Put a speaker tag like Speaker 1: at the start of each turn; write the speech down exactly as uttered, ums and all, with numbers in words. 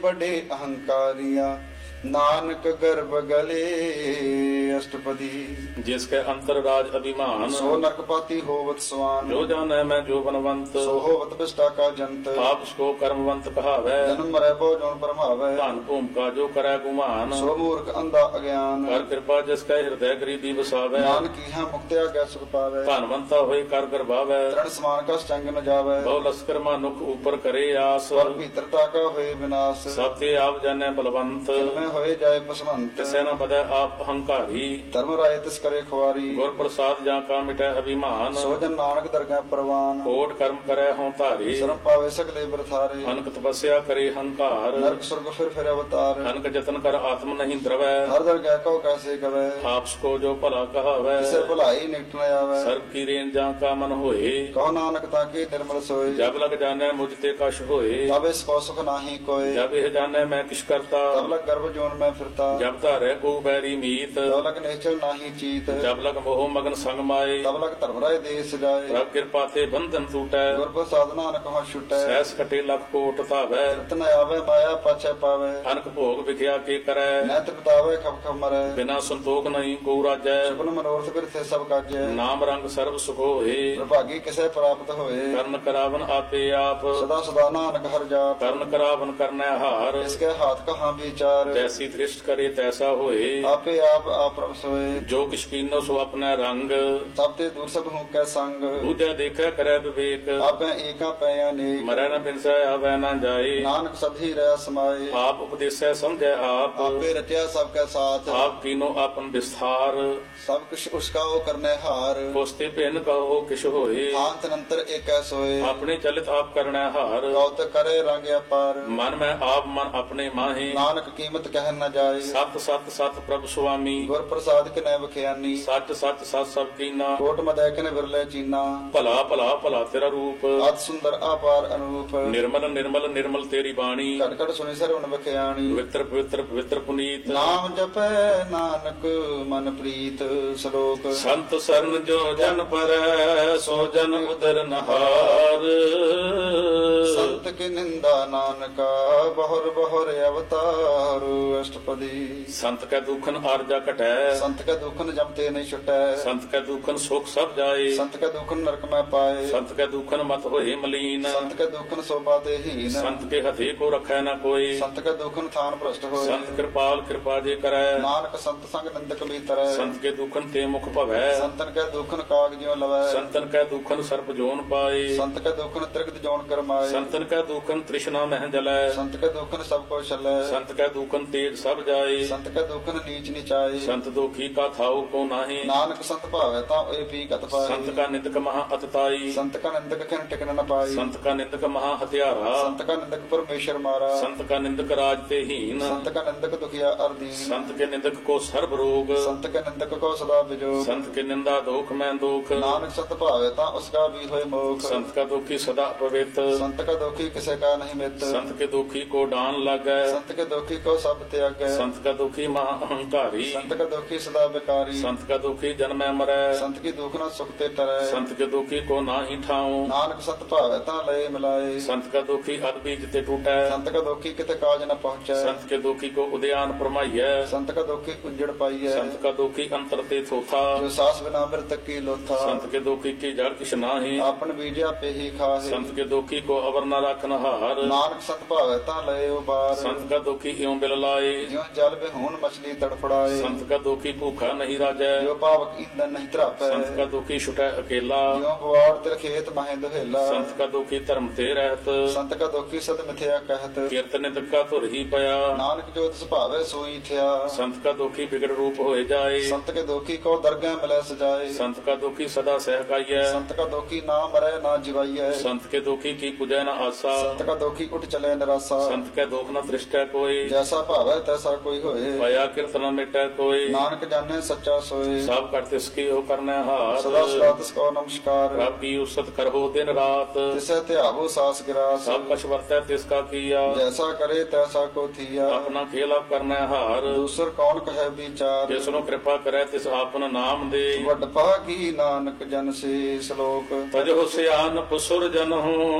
Speaker 1: बड़े अहंकारिया नानक गर्भ गले अष्टपदी।
Speaker 2: जिसके अंतर राज अभिमान
Speaker 1: सो नरकपाती होवत स्वान।
Speaker 2: जो जाने मैं जो बनवंत
Speaker 1: सो होवत बिष्टा का जंत।
Speaker 2: आप उसको कर्मवंत कहावै
Speaker 1: जन्म मरै भो जोन परमावै।
Speaker 2: धन भूम का जो करे गुमान
Speaker 1: सो मूर्ख अंधा अज्ञान।
Speaker 2: कर कृपा जिसका हृदय गरीबी बसावै
Speaker 1: नानक की है मुक्ति आज्ञा सुख पावै।
Speaker 2: धनवंता होई कर गर्भावै
Speaker 1: तृण समान का चंग न जावै।
Speaker 2: बहु लश्कर मानुख ऊपर करे आस
Speaker 1: स्वर भीतरता का होए विनाश।
Speaker 2: सब ते आप जाने बलवंत
Speaker 1: में होए जाए पसमंत।
Speaker 2: तिसै न बदै आप अहंकारी
Speaker 1: धर्म राय तिस करे खुआरी।
Speaker 2: गुर प्रसाद जा का मिटै अभिमान
Speaker 1: सो जन नानक दरगाह परवान।
Speaker 2: कोट कर्म करे हों धारी
Speaker 1: शरण पावे सकले बरथारे।
Speaker 2: अनक तपस्या करे हंकार
Speaker 1: नरक स्वर्ग फिर फिर अवतार।
Speaker 2: अनक जतन कर आत्म नहीं द्रवै
Speaker 1: हर दरगाह को कैसे गवै।
Speaker 2: आपको जो भला कहावै
Speaker 1: जिसे भलाई निकट न आवे।
Speaker 2: सर्व की रेन जा का मन होए
Speaker 1: कहो नानक ताके निर्मल सोए।
Speaker 2: जब लग जाने मुझ ते कश होए
Speaker 1: तब इसको सुख नाही कोय।
Speaker 2: जब यह जाने मैं किस करता
Speaker 1: तब लग गर्भ जोन में फिरता।
Speaker 2: जब धारे को बैरी मीत
Speaker 1: तब लग नेचर नाही चीत।
Speaker 2: जब लग मोह मगन संग माए
Speaker 1: तब लग धर्म राय देश जाए।
Speaker 2: प्रभ कृपा ते बंधन टूटै
Speaker 1: गुर प्रसाद नानक हो छुटै।
Speaker 2: सहस कटे लख कोट धावै
Speaker 1: रतन आवे माया पाछे पावे।
Speaker 2: अनक भोग विख्या के करै
Speaker 1: नैत बितावे खप खप मरै।
Speaker 2: बिना संतोख नहीं को राजै
Speaker 1: सुपन मनोरथ बिरथे सब काजै।
Speaker 2: नाम रंग सर्व सुख होए
Speaker 1: प्रभागी किसे प्राप्त होए।
Speaker 2: कर्ण करावन आपे आप
Speaker 1: सदा सदा नानक हर जाप।
Speaker 2: कर्ण करावन करनै हार
Speaker 1: इसके हाथ कहाँ विचार।
Speaker 2: जैसी दृष्ट करे तैसा होए
Speaker 1: आपे आप आप प्रभ सोए।
Speaker 2: जो किछ कीनो सो अपना रंग
Speaker 1: सब ते दूर सब हूँ कै संग।
Speaker 2: दूजा देखै करै विवेक
Speaker 1: आपे एका पै अनेक।
Speaker 2: मरै न बिनसै आवे न जाए
Speaker 1: नानक सधी रह समाए।
Speaker 2: आप उपदेसै समझै आप
Speaker 1: आपे रचया सब के साथ।
Speaker 2: आप कीनो आपन विस्तार
Speaker 1: सब कुछ उसका वो करने हार।
Speaker 2: पोस्ते भिन्न कहो किछ होए
Speaker 1: हाथ नंतर एक सोए।
Speaker 2: अपने चलित आप करनै हार
Speaker 1: कौत करे रंग अपार।
Speaker 2: मन में आप मन अपने माहे
Speaker 1: नानक कीमत कह न जाए।
Speaker 2: सत सत सत प्रभु स्वामी
Speaker 1: गुर प्रसाद किने बखियानी।
Speaker 2: सच सच सत सब कीना
Speaker 1: कोट मदै किने बिरले चीना।
Speaker 2: भला भला भला तेरा रूप
Speaker 1: अत सुंदर अपार अनूप।
Speaker 2: निर्मल निर्मल निर्मल तेरी बाणी
Speaker 1: कट कट सुनि सरवन बखियानी।
Speaker 2: पवित्र पवित्र पवित्र पुनीत
Speaker 1: नाम जपै नानक मन प्रीत श्लोक।
Speaker 2: संत शरण जो जन पर सो जन उदर नहार
Speaker 1: संत की निंदा नानका बहुर बहुर अवतार अष्टपदी।
Speaker 2: संत का दुखन आरजा कटै
Speaker 1: संत का दुखन जमते नहीं छुटै।
Speaker 2: संत का दुखन सुख सब जाए
Speaker 1: संत का दुखन नरक में पाए।
Speaker 2: संत का दुखन मत होए मलीन
Speaker 1: संत का दुखन शोभा दे हीन।
Speaker 2: संत के हथे को रखै न कोई
Speaker 1: संत का दुखन थान भ्रष्ट होए।
Speaker 2: संत कृपाल कृपा जे करै
Speaker 1: नानक संत संग निंदक भीतर।
Speaker 2: संत के दुखन ते मुख भवै
Speaker 1: संतन का दुखन काग ज्यों लवै।
Speaker 2: संतन का दुखन सर्प जोन पाए
Speaker 1: संत का दुखन त्रिगत जोन करमाए।
Speaker 2: संतन का दुखन तृष्णा मह जलै
Speaker 1: संत का दुखन सब को छलै।
Speaker 2: संत का दुखन तेज सब जाए
Speaker 1: संत का दुखन नीच नीचाए।
Speaker 2: संत दुखी का थाऊ को नाही
Speaker 1: नानक संत भावै ता ए पी कत पाए।
Speaker 2: संत का निंदक महा अतताई
Speaker 1: संत का निंदक खन टिकन न पाई।
Speaker 2: संत का निंदक महा हत्यारा
Speaker 1: संत का निंदक परमेश्वर मारा।
Speaker 2: संत का निंदक राज ते हीन
Speaker 1: संत का निंदक दुखिया अर्दीन।
Speaker 2: संत के निंदक को सर्व रोग
Speaker 1: संत के निंदक को सदा बिजोग।
Speaker 2: संत के निंदा दुख में दुख
Speaker 1: नानक संत भावै ता उसका भी होए मोख।
Speaker 2: संत का दुखी सदा पवित्र
Speaker 1: संत का दुखी किसे का नहीं मित।
Speaker 2: संत के दुखी को डान लगै
Speaker 1: संत के दुखी को सब त्यागै।
Speaker 2: संत का दुखी महा अहंकारी
Speaker 1: संत का दुखी सदा बेकारी।
Speaker 2: संत का दुखी जन्म मरै
Speaker 1: संत की दुख न सुख ते टरै।
Speaker 2: संत के दुखी को नाही ठाऊं
Speaker 1: नानक संत भावै ता लय मिलाए।
Speaker 2: संत का दुखी अद बीज ते टूटै
Speaker 1: संत का दुखी किते काज न पहुँचै।
Speaker 2: संत के दुखी को उद्यान परमाइयै
Speaker 1: संत का दुखी उजड़ पाइयै।
Speaker 2: संत का दुखी अंतर ते थोथा
Speaker 1: जो सास बिना मृतक की लोथा।
Speaker 2: संत के दुखी की जड़ किछ नाही
Speaker 1: आपन बीजा पे ही खाहे।
Speaker 2: संत के दुखी को अवर न रखन हार
Speaker 1: नानक संत भावै ता लय उबार।
Speaker 2: संत का दुखी इਉਂ बिल लाए
Speaker 1: ज्यों जल बेहून मछली तड़फड़ाए।
Speaker 2: संत का दुखी भूखा नहीं राजै
Speaker 1: जो पावक ईंधन नहीं त्रापै।
Speaker 2: संत का दुखी छुटै अकेला
Speaker 1: ज्यों बुआड़ तिर खेत माहे दुहेला।
Speaker 2: संत का दुखी धर्म ते रहत
Speaker 1: संत का दुखी सद मिथ्या कहत।
Speaker 2: कीर्तन का तुर ही पया
Speaker 1: नानक जो तिस भावै सोई थिया।
Speaker 2: संत का दुखी बिगड़ रूप होए जाए
Speaker 1: संत के दुखी को दरगाह मिलै सजाए।
Speaker 2: संत का दुखी सदा सहकाइयै
Speaker 1: संत का दुखी ना मरै ना जिवाइयै।
Speaker 2: संत के दुखी की पुजै न आसा
Speaker 1: संत का दुखी उठ चले निराशा।
Speaker 2: संत के दुख न दृष्टै कोई
Speaker 1: जैसा भावै तैसा कोई होए।
Speaker 2: पया कीर्तन मिटै कोई
Speaker 1: नानक जाने सच्चा सोए।
Speaker 2: सब कर तिसकी हो करनै हार
Speaker 1: सदा सदा तिसको नमस्कार।
Speaker 2: रब की उसत करहो दिन रात
Speaker 1: तिसे त्यागो सास गिरास।
Speaker 2: सब कछ वर्तै तिसका किया
Speaker 1: जैसा करे तैसा को थिया।
Speaker 2: अपना खेल आप करनै हार
Speaker 1: दूसर कौन कहे विचार।
Speaker 2: जिसनु कृपा करै तिस आपन नाम दे
Speaker 1: वड भागी नानक जन से श्लोक।
Speaker 2: तजो सियान पुसुर जन हूँ